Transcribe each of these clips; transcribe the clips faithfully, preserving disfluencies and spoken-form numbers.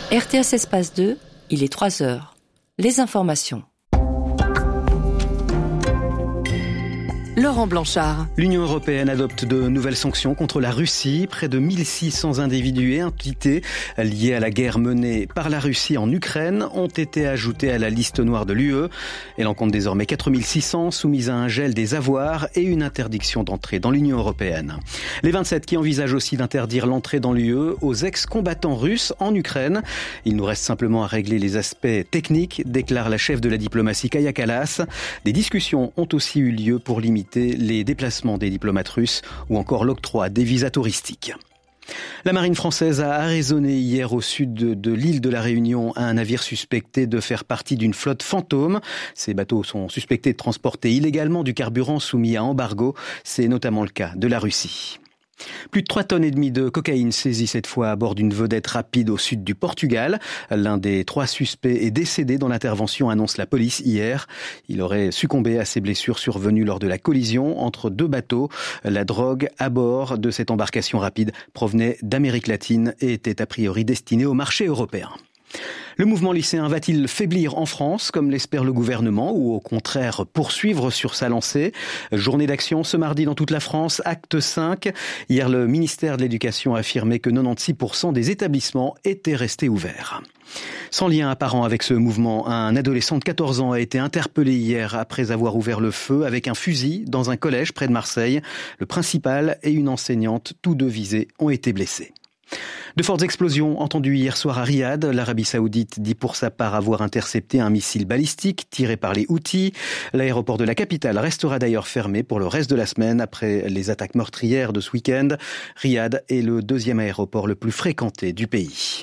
R T S Espace deux, il est trois heures. Les informations. Laurent Blanchard. L'Union européenne adopte de nouvelles sanctions contre la Russie. Près de mille six cents individus et entités liés à la guerre menée par la Russie en Ukraine ont été ajoutés à la liste noire de l'U E. Elle en compte désormais quatre mille six cents soumises à un gel des avoirs et une interdiction d'entrée dans l'Union européenne. Les vingt-sept qui envisagent aussi d'interdire l'entrée dans l'U E aux ex-combattants russes en Ukraine. Il nous reste simplement à régler les aspects techniques, déclare la chef de la diplomatie Kaja Kallas. Des discussions ont aussi eu lieu pour limiter les déplacements des diplomates russes ou encore l'octroi des visas touristiques. La marine française a arraisonné hier au sud de, de l'île de la Réunion un navire suspecté de faire partie d'une flotte fantôme. Ces bateaux sont suspectés de transporter illégalement du carburant soumis à embargo. C'est notamment le cas de la Russie. Plus de trois tonnes et demie de cocaïne saisies cette fois à bord d'une vedette rapide au sud du Portugal. L'un des trois suspects est décédé dans l'intervention, annonce la police hier. Il aurait succombé à ses blessures survenues lors de la collision entre deux bateaux. La drogue à bord de cette embarcation rapide provenait d'Amérique latine et était a priori destinée au marché européen. Le mouvement lycéen va-t-il faiblir en France, comme l'espère le gouvernement, ou au contraire poursuivre sur sa lancée ? Journée d'action ce mardi dans toute la France, acte cinq. Hier, le ministère de l'Éducation a affirmé que quatre-vingt-seize pour cent des établissements étaient restés ouverts. Sans lien apparent avec ce mouvement, un adolescent de quatorze ans a été interpellé hier après avoir ouvert le feu avec un fusil dans un collège près de Marseille. Le principal et une enseignante, tous deux visés, ont été blessés. De fortes explosions entendues hier soir à Riyad. L'Arabie Saoudite dit pour sa part avoir intercepté un missile balistique tiré par les Houthis. L'aéroport de la capitale restera d'ailleurs fermé pour le reste de la semaine après les attaques meurtrières de ce week-end. Riyad est le deuxième aéroport le plus fréquenté du pays.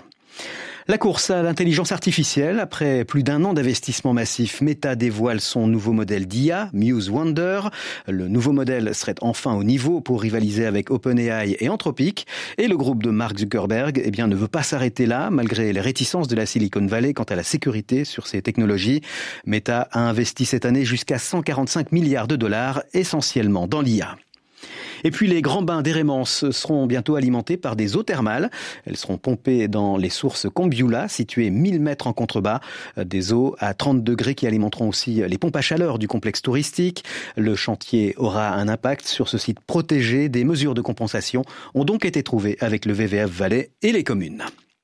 La course à l'intelligence artificielle. Après plus d'un an d'investissement massif, Meta dévoile son nouveau modèle d'I A, Muse Wonder. Le nouveau modèle serait enfin au niveau pour rivaliser avec OpenAI et Anthropic. Et le groupe de Mark Zuckerberg eh bien, ne veut pas s'arrêter là, malgré les réticences de la Silicon Valley quant à la sécurité sur ces technologies. Meta a investi cette année jusqu'à cent quarante-cinq milliards de dollars, essentiellement dans l'I A. Et puis les grands bains d'Hérémence seront bientôt alimentés par des eaux thermales. Elles seront pompées dans les sources Combiula, situées mille mètres en contrebas. Des eaux à trente degrés qui alimenteront aussi les pompes à chaleur du complexe touristique. Le chantier aura un impact sur ce site protégé. Des mesures de compensation ont donc été trouvées avec le V V F Valais et les communes.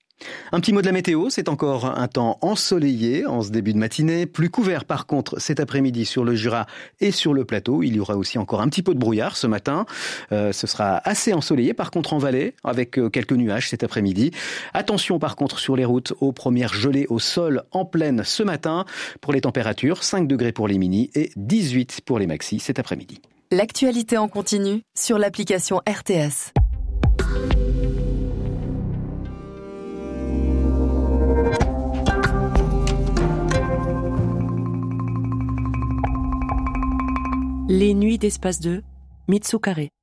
Un petit mot de la météo, c'est encore un temps ensoleillé en ce début de matinée, plus couvert par contre cet après-midi sur le Jura et sur le plateau. Il y aura aussi encore un petit peu de brouillard ce matin. Euh, ce sera assez ensoleillé par contre en vallée avec quelques nuages cet après-midi. Attention par contre sur les routes aux premières gelées au sol en pleine ce matin. Pour les températures, cinq degrés pour les minis et dix-huit pour les maxis cet après-midi. L'actualité en continu sur l'application R T S. Les nuits d'Espace deux, Mitsu Carré.